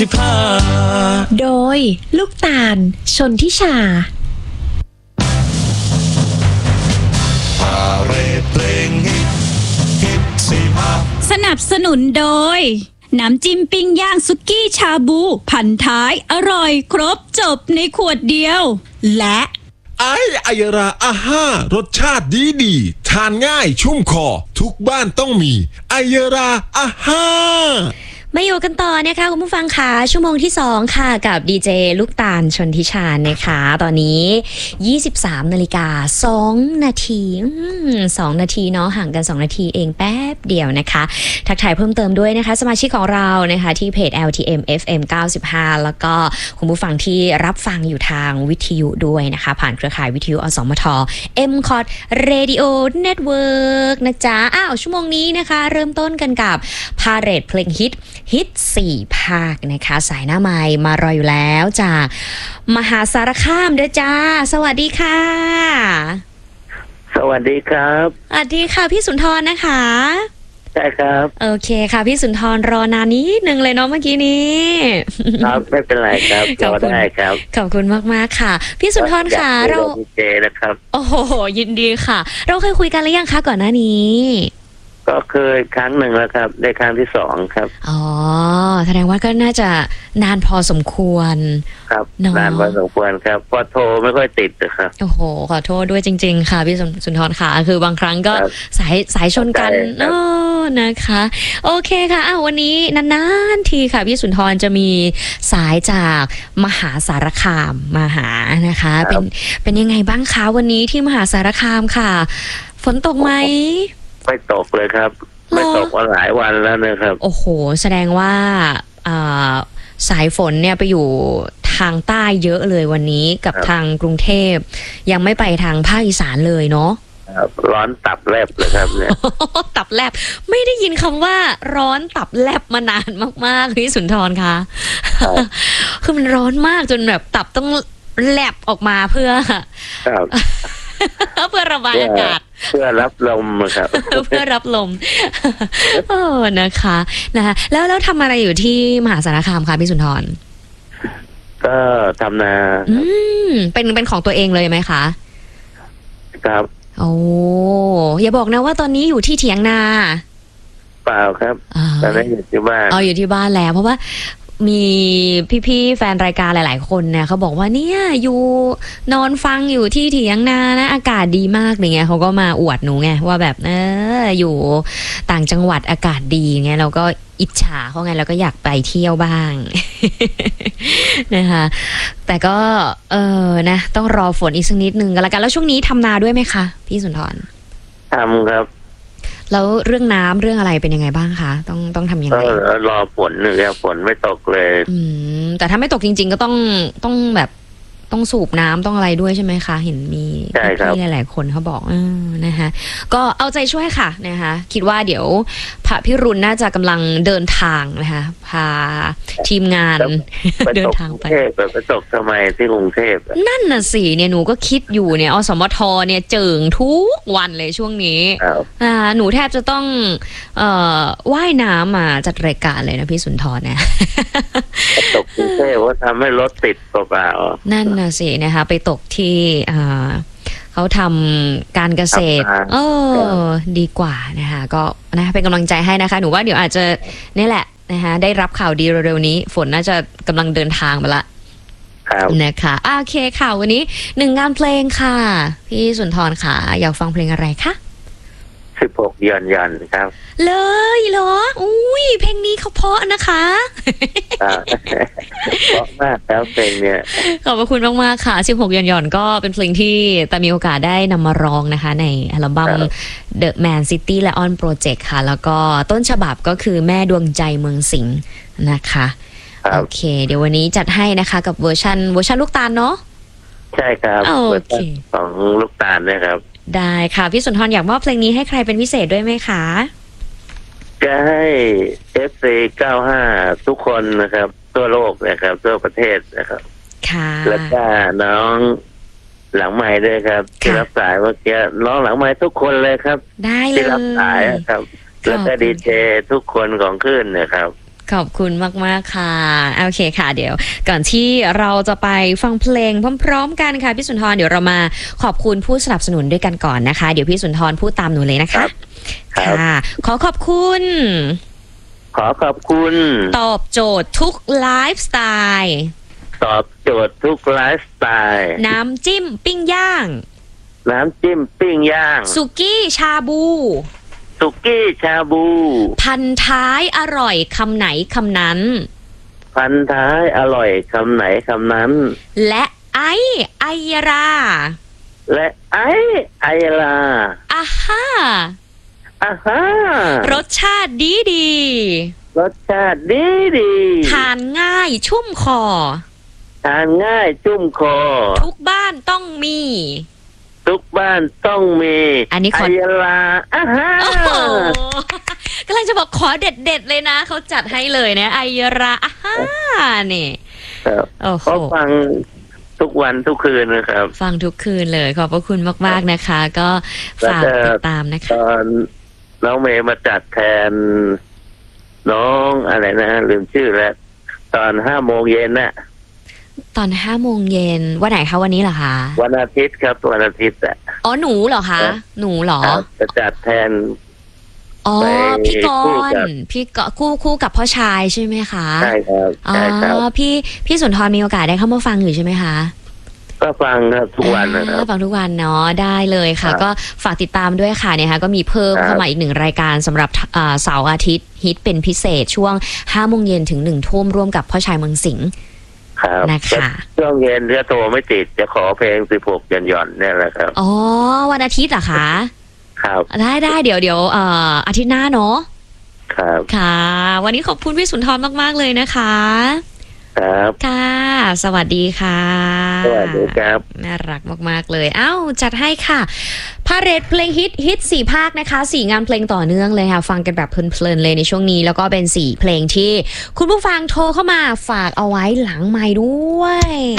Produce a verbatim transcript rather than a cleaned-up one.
โดยลูกตาลชนทิชาพาเรดเพลงฮิตฮิตสี่ภาคสนับสนุนโดยน้ำจิ้มปิ้งย่างสุกี้ชาบูพันท้ายอร่อยครบจบในขวดเดียวและไอไอยราอาห้ารสชาติดีดีทานง่ายชุ่มคอทุกบ้านต้องมีไอยราอาห้ามาอยู่กันต่อนะคะคุณผู้ฟังค่ะชั่วโมงที่สองค่ะกับดีเจลูกตาลชนทิชานะคะตอนนี้ยี่สิบสามนาฬิกาสองนาทีสองนาทีเนาะห่างกันสองนาทีเองแป๊บเดียวนะคะทักทายเพิ่มเติมด้วยนะคะสมาชิกของเรานะคะที่เพจ แอล ที เอ็ม เอฟ เอ็ม เก้าสิบห้าแล้วก็คุณผู้ฟังที่รับฟังอยู่ทางวิทยุด้วยนะคะผ่านเครือข่ายวิทยุอสมท เอ็ม คอท Radio Network นะจ๊ะอ้าวชั่วโมงนี้นะคะเริ่มต้นกันกับพาเหรดเพลงฮิตฮิตสี่ภาคนะคะสายหน้าไมค์มารออยู่แล้วจากมหาสารคามเด้อจ้าสวัสดีค่ะสวัสดีครับสวัสดีค่ะพี่สุนทรนะคะใช่ครับโอเคค่ะพี่สุนทรรอนานนิดนึงเลยเนาะเมื่อกี้นี้ครับไม่เป็นไรครับรอได้ครับขอบคุณมากๆค่ะพี่สุนทรค่ะเราดีเจนะครับโอ้โหยินดีค่ะเราเคยคุยกันหรือยังคะก่อนหน้านี้ก็เคยครั้งหนึ่งแล้วครับได้ครั้งที่สองครับอ๋อแสดงว่าก็น่าจะนานพอสมควรครับนานพอสมควรครับพอโทรไม่ค่อยติดครับโอ้โหขอโทษด้วยจริงๆค่ะพี่สุนทรค่ะคือบางครั้งก็สายสายชนกันเออนะคะโอเคค่ะอ้าววันนี้นานๆทีค่ะพี่สุนทรจะมีสายจากมหาสารคามมาหานะคะเป็นเป็นยังไงบ้างคะวันนี้ที่มหาสารคามค่ะฝนตกไหมไม่ตกเลยครับไม่ตกมาหลายวันแล้วนะครับโอ้โหแสดงว่าสายฝนเนี่ยไปอยู่ทางใต้เยอะเลยวันนี้กับทางกรุงเทพยังไม่ไปทางภาคอีสานเลยเนาะร้อนตับแลบเลยครับเนี่ยตับแลบไม่ได้ยินคำว่าร้อนตับแลบมานานมากๆพี่สุนทรคะคือมันร้อนมากจนแบบตับต้องแลบออกมาเพื่อเพื่อระบายอากาศเพื่อรับลมครับเพื่อรับลมโอ้นะคะนะคะแล้วแล้วทำอะไรอยู่ที่มหาสารคามคะพี่สุนทรก็ทำนาอืมเป็นเป็นของตัวเองเลยไหมคะครับโอ้อย่าบอกนะว่าตอนนี้อยู่ที่เถียงนาเปล่าครับตอนนี้อยู่ที่บ้านอ๋ออยู่ที่บ้านแล้วเพราะว่ามีพี่ๆแฟนรายการหลายๆคนเนี่ยเขาบอกว่าเนี่ยอยู่นอนฟังอยู่ที่เถียงนานะอากาศดีมากอย่างเงี้ยเขาก็มาอวดหนูไงว่าแบบเอออยู่ต่างจังหวัดอากาศดีเงี้ยเราก็อิจฉาเขาไงเราก็อยากไปเที่ยวบ้าง นะคะแต่ก็เออนะต้องรอฝนอีกสักนิดนึงกันละกันแล้วช่วงนี้ทำนาด้วยไหมคะพี่สุนทรทำครับแล้วเรื่องน้ำเรื่องอะไรเป็นยังไงบ้างคะต้องต้องทำยังไงรอฝนหนึ่งฝนไม่ตกเลยอืมแต่ถ้าไม่ตกจริงๆก็ต้องต้องแบบต้องสูบน้ำต้องอะไรด้วยใช่ไหมคะเห็นมีพี่หลายๆคนเขาบอกเออนะคะก็เอาใจช่วยค่ะนะคะคิดว่าเดี๋ยวพระพิรุณน่าจะกำลังเดินทางนะคะพาทีมงานเดินทางไปไปตกทำไมที่กรุงเทพนั่นน่ะสิเนี่ยหนูก็คิดอยู่เนี่ยอสมทเนี่ยเจิงทุกวันเลยช่วงนี้อ่าหนูแทบจะต้องเอ่อว่ายน้ำมาจัดรายการเลยนะพี่สุนทรเนี่ยตกกรุงเทพว่าทำให้รถติดเปล่าๆนั่นน่ะสินะคะไปตกที่เขาทำการเกษตรเออดีกว่านะคะก็นะเป็นกำลังใจให้นะคะหนูว่าเดี๋ยวอาจจะนี่แหละนะคะได้รับข่าวดีเร็วๆนี้ฝนน่าจะกำลังเดินทางมาละนะคะโอเคค่ะวันนี้หนึ่งงานเพลงค่ะพี่สุนทรค่ะอยากฟังเพลงอะไรคะสิบหกยันยันครับเลยเหรออุ้ยเพลงนี้เขาเพราะนะคะเพราะมากแล้วเพลงเนี้ยขอบคุณมากๆค่ะสิบหกยันยันก็เป็นเพลงที่แต่มีโอกาสได้นำมาร้องนะคะในอัลบั้ม The Man City Lion Project ค่ะแล้วก็ต้นฉบับก็คือแม่ดวงใจเมืองสิงห์นะคะโอเคเดี๋ยววันนี้จัดให้นะคะกับเวอร์ชันเวอร์ชันลูกตาลเนาะใช่ครับโอเคของลูกตาลนะครับได้ค่ะพี่สุนทรอยากมอบเพลงนี้ให้ใครเป็นพิเศษด้วยไหมคะจะให้ เอฟ ซี เก้าห้าทุกคนนะครับทั่วโลกนะครับทั่วประเทศนะครับค่ะแล้วก็น้องหลังไม้ด้วยครับที่รับสายเมื่อกี้น้องหลังไม้ทุกคนเลยครับได้เลยที่รับสายครับแล้วก็ดีเจทุกคนของคลื่นนะครับขอบคุณมากๆค่ะโอเคค่ะเดี๋ยวก่อนที่เราจะไปฟังเพลงพร้อมๆกันค่ะพี่สุนทรเดี๋ยวเรามาขอบคุณผู้สนับสนุนด้วยกันก่อนนะคะเดี๋ยวพี่สุนทรพูดตามหนูเลยนะคะค่ะขอขอบคุณขอขอบคุณตอบโจทย์ทุกไลฟ์สไตล์ตอบโจทย์ทุกไลฟ์สไตล์น้ำจิ้มปิ้งย่างน้ำจิ้มปิ้งย่างสุกี้ชาบูสุกี้ชาบูพันท้ายอร่อยคำไหนคำนั้นพันท้ายอร่อยคำไหนคำนั้นและไอไอยราและไอไอราอาฮ่าอาฮ่ารสชาติดีดีรสชาติดีดีทานง่ายชุ่มคอทานง่ายชุ่มคอทุกบ้านต้องมีทุกบ้านต้องมีอันนี้ขอไอราอาฮ่ากำลังจะบอกขอเด็ดๆเลยนะเขาจัดให้เลยนะไอราอาฮ่านี่โอ้โหฟังทุกวันทุกคืนนะครับฟังทุกคืนเลยขอบพระคุณมากๆนะคะก็ฝากติดตามนะคะตอนน้องเมย์มาจัดแทนน้องอะไรนะลืมชื่อแล้วตอนห้าโมงเย็นน่ะตอนห้าโมงเย็นวันไหนคะวันนี้เหรอคะวันอาทิตย์ครับวันอาทิตย์อ่ะอ๋อหนูเหรอคะหนูเหรอจะจัดแทนอ๋อพี่กรณ์พี่ก็คู่คู่กับพ่อชายใช่ไหมคะใช่ครับอ๋อพี่พี่สุนทรมีโอกาสได้เข้ามาฟังอยู่ใช่ไหมคะก็ฟังครับทุกวันนะครับฟังทุกวันเนาะได้เลยค่ะก็ฝากติดตามด้วยค่ะเนี่ยค่ะก็มีเพิ่มเข้ามาอีกหนึ่งรายการสำหรับเสาร์อาทิตย์ฮิตเป็นพิเศษช่วงห้าโมงเย็นถึงหนึ่งทุ่มร่วมกับพ่อชายเมืองสิงห์นะคะช่วงเย็นจะโทรไม่ติดจะขอเพลงสิบหกหย่อนหย่อนเนี่ยแหละครับอ๋อวันอาทิตย์เหรอคะครับได้ได้เดี๋ยวเดี๋ยวเอ่ออาทิตย์หน้าเนาะครับค่ะวันนี้ขอบคุณพี่สุนทรมากๆเลยนะคะครับค่ะสวัสดีค่ะสวัสดีครับน่ารักมากๆเลยเอ้าจัดให้ค่ะพาเรดเพลงฮิตฮิตสี่ภาคนะคะสี่งานเพลงต่อเนื่องเลยค่ะฟังกันแบบเพลินๆเลยในช่วงนี้แล้วก็เป็นสี่เพลงที่คุณผู้ฟังโทรเข้ามาฝากเอาไว้หลังไมค์ด้วย